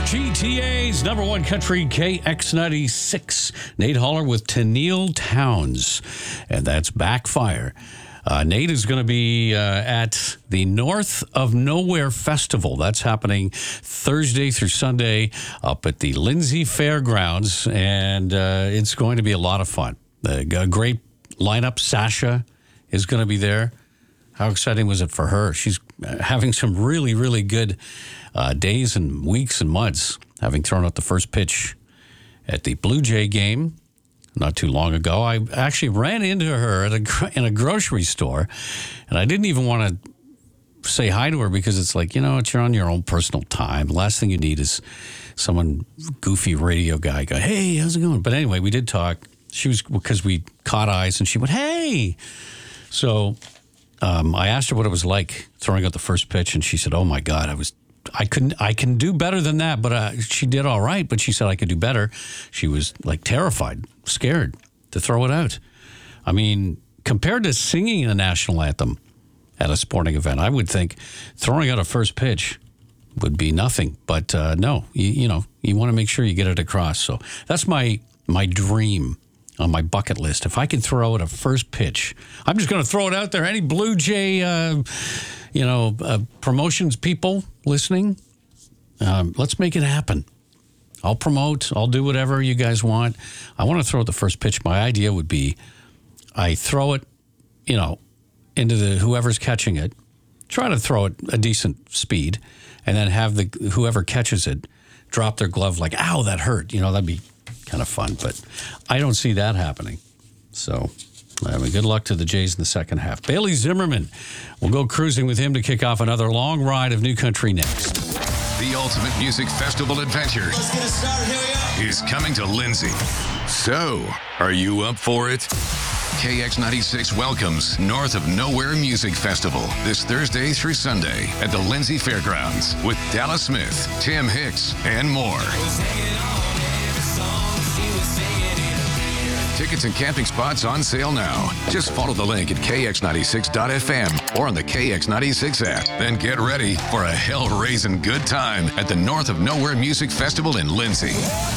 GTA's number one country, KX96. Nate Haller with Tennille Towns, and that's Backfire. Nate is going to be at the North of Nowhere Festival. That's happening Thursday through Sunday up at the Lindsay Fairgrounds, and it's going to be a lot of fun. A great lineup. Sasha is going to be there. How exciting was it for her? She's having some really, really good days and weeks and months, having thrown out the first pitch at the Blue Jay game not too long ago. I actually ran into her in a grocery store, and I didn't even want to say hi to her because it's like, you're on your own personal time. The last thing you need is someone goofy radio guy go, hey, how's it going? But anyway, we did talk. Because we caught eyes, and she went, hey. So I asked her what it was like throwing out the first pitch, and she said, oh my God, I can do better than that, but she did all right, but she said I could do better. She was like terrified, scared to throw it out. I mean, compared to singing a national anthem at a sporting event, I would think throwing out a first pitch would be nothing. But no, you want to make sure you get it across. So that's my dream on my bucket list. If I can throw out a first pitch, I'm just going to throw it out there. Any Blue Jay, promotions people listening, let's make it happen. I'll promote. I'll do whatever you guys want. I want to throw out the first pitch. My idea would be I throw it, into whoever's catching it, try to throw it a decent speed, and then have whoever catches it drop their glove like, ow, that hurt. That'd be kind of fun, but I don't see that happening. So good luck to the Jays in the second half. Bailey Zimmerman, we'll go cruising with him to kick off another long ride of New Country next. The Ultimate Music Festival Adventure is coming to Lindsay. So, are you up for it? KX96 welcomes North of Nowhere Music Festival this Thursday through Sunday at the Lindsay Fairgrounds with Dallas Smith, Tim Hicks, and more. Tickets and camping spots on sale now. Just follow the link at kx96.fm or on the KX96 app. Then get ready for a hell-raising good time at the North of Nowhere Music Festival in Lindsay.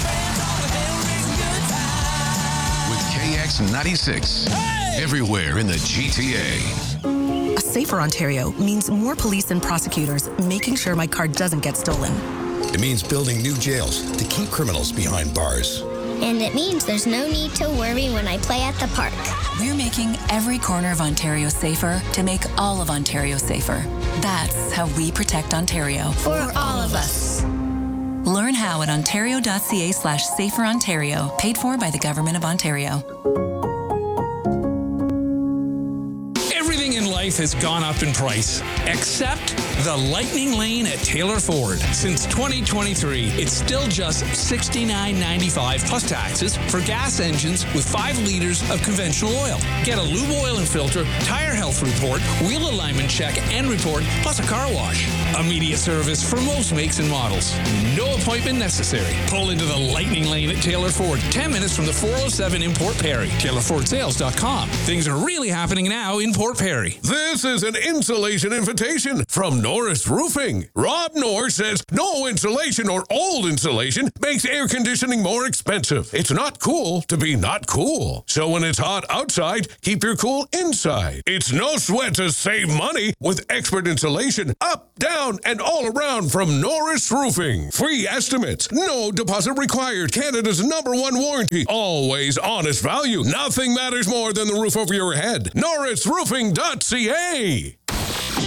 With KX96, everywhere in the GTA. A safer Ontario means more police and prosecutors making sure my car doesn't get stolen. It means building new jails to keep criminals behind bars. And it means there's no need to worry when I play at the park. We're making every corner of Ontario safer to make all of Ontario safer. That's how we protect Ontario. For all of us. Learn how at ontario.ca/saferontario, paid for by the Government of Ontario. Everything in life has gone up in price, except the Lightning Lane at Taylor Ford. Since 2023, it's still just $69.95 plus taxes for gas engines with 5 liters of conventional oil. Get a lube oil and filter, tire health report, wheel alignment check and report, plus a car wash. Immediate service for most makes and models. No appointment necessary. Pull into the Lightning Lane at Taylor Ford, 10 minutes from the 407 in Port Perry. TaylorFordSales.com. Things are really happening now in Port Perry. This is an insulation invitation from Norris Roofing. Rob Norris says no insulation or old insulation makes air conditioning more expensive. It's not cool to be not cool. So when it's hot outside, keep your cool inside. It's no sweat to save money with expert insulation up, down, and all around from Norris Roofing. Free estimates, no deposit required. Canada's #1 warranty. Always honest value. Nothing matters more than the roof over your head. NorrisRoofing.ca.